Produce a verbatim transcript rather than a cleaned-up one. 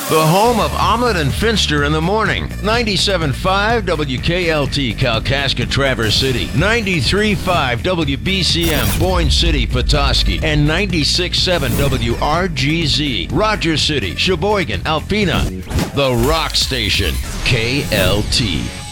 The home of Omelet and Finster in the morning. ninety-seven point five W K L T, Kalkaska, Traverse City. ninety-three point five W B C M, Boyne City, Petoskey. And ninety-six point seven W R G Z, Rogers City, Sheboygan, Alpena. The Rock Station, K L T.